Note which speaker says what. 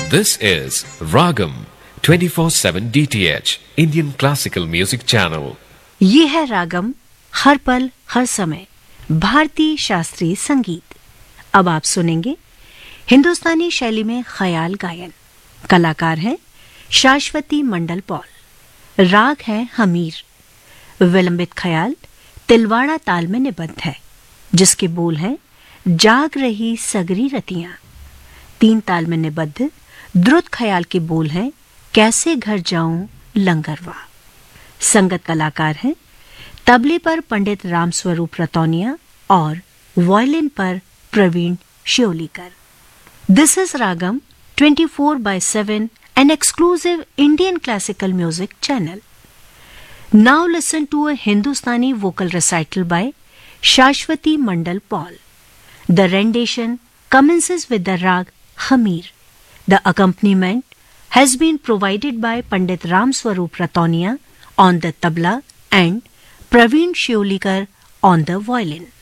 Speaker 1: This is Ragam 24/7 DTH Indian Classical Music Channel.
Speaker 2: ये है रागम, हर पल हर समय भारतीय शास्त्रीय संगीत। अब आप सुनेंगे हिंदुस्तानी शैली में ख्याल गायन। कलाकार हैं शाश्वती मंडल पॉल। राग है हमीर। विलंबित ख्याल तिलवाड़ा ताल में निबद्ध है, जिसके बोल हैं जाग रही सगरी रतियां। तीन ताल में निबद्ध द्रुत ख्याल के बोल हैं कैसे घर जाऊं लंगरवा। संगत कलाकार हैं तबले पर पंडित रामस्वरूप रतौनिया और वायलिन पर Praveen श्योलीकर। This is ragam 24/7, an exclusive Indian classical music channel. Now listen to a Hindustani vocal recital by Shashwati Mandal Paul. The rendition commences with the rag Hamir. The accompaniment has been provided by Pandit Ramswarup Ratonia on the tabla and Praveen Shiolikar on the violin.